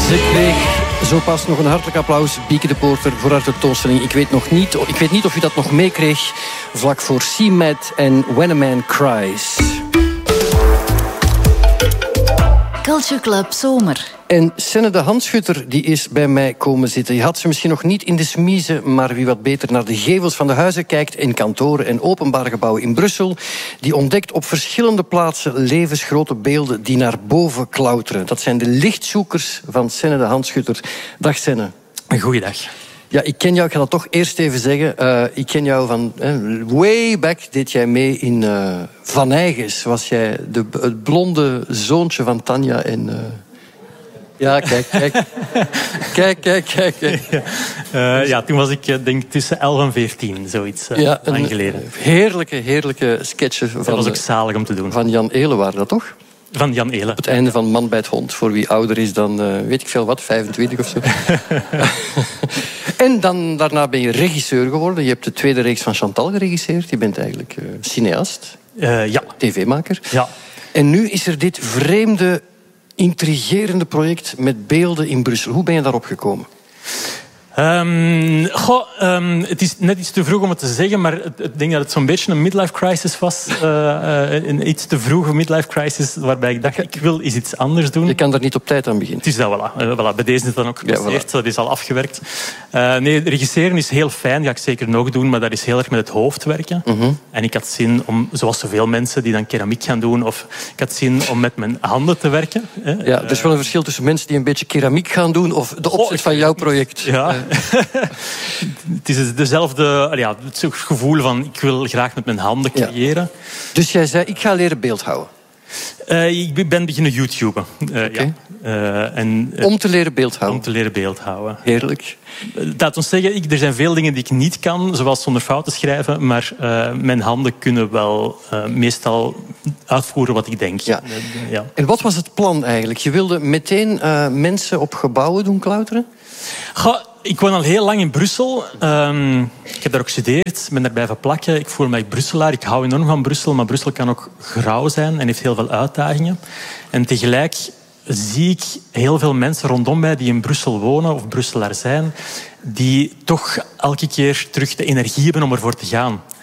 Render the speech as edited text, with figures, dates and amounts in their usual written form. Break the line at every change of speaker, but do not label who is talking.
Ze kreeg zo pas nog een hartelijk applaus, Bieke de Poorter, voor haar tentoonstelling. Ik weet niet of u dat nog meekreeg, vlak voor C-Med en When a Man Cries.
Culture Club Zomer.
En Senne de Handschutter die is bij mij komen zitten. Je had ze misschien nog niet in de smiezen, maar wie wat beter naar de gevels van de huizen kijkt, in kantoren en openbare gebouwen in Brussel, die ontdekt op verschillende plaatsen levensgrote beelden die naar boven klauteren. Dat zijn de lichtzoekers van Senne de Handschutter. Dag Senne.
Goeiedag.
Ja, ik ken jou, ik ga dat toch eerst even zeggen. Ik ken jou van way back, deed jij mee in Van Eygens. Was jij het blonde zoontje van Tanja en... Ja, kijk.
Ja, toen was ik denk tussen 11 en 14, zoiets lang geleden.
Heerlijke sketchen.
Dat was ook zalig om te doen.
Van Jan Eelen waren dat toch?
Van Jan Eelen.
Het einde van Man bij het Hond. Voor wie ouder is dan, weet ik veel wat, 25 of zo. En daarna ben je regisseur geworden. Je hebt de tweede reeks van Chantal geregisseerd. Je bent eigenlijk cineast.
Ja.
TV-maker.
Ja.
En nu is er dit vreemde, intrigerende project met beelden in Brussel. Hoe ben je daarop gekomen?
Het is net iets te vroeg om het te zeggen, maar ik denk dat het zo'n beetje een midlife crisis was. Een iets te vroege midlife crisis, waarbij ik dacht, ik wil eens iets anders doen.
Je kan er niet op tijd aan beginnen.
Het is dat, voilà. Bij deze is het dan ook gepasseerd, dat is al afgewerkt. Nee, regisseren is heel fijn, ga ik zeker nog doen, maar dat is heel erg met het hoofd werken. Mm-hmm. En ik had zin om, zoals zoveel mensen die dan keramiek gaan doen, of ik had zin om met mijn handen te werken.
Ja, er is wel een verschil tussen mensen die een beetje keramiek gaan doen of de opzet van jouw project.
Ja. Het is dezelfde, het gevoel van ik wil graag met mijn handen creëren.
Ja. Dus jij zei, ik ga leren beeldhouden.
Ik ben beginnen YouTuben.
Okay.
Om
te leren beeldhouden?
Om te leren beeldhouden.
Heerlijk.
Laat ons zeggen, er zijn veel dingen die ik niet kan, zoals zonder fouten schrijven, maar mijn handen kunnen wel meestal uitvoeren wat ik denk.
Ja. En wat was het plan eigenlijk? Je wilde meteen mensen op gebouwen doen klauteren?
Ik woon al heel lang in Brussel. Ik heb daar ook gestudeerd, ben daar blijven plakken. Ik voel mij Brusselaar. Ik hou enorm van Brussel, maar Brussel kan ook grauw zijn en heeft heel veel uitdagingen. En tegelijk zie ik heel veel mensen rondom mij die in Brussel wonen of Brusselaar zijn, die toch elke keer terug de energie hebben om ervoor te gaan.